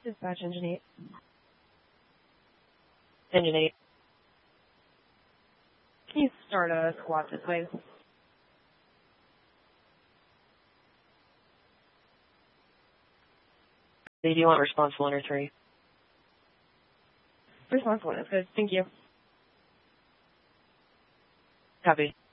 Dispatch Engine 8. Engine 8. Can you start a squad this way? Do you want response 1 or 3? Response 1 is good. Thank you. Copy.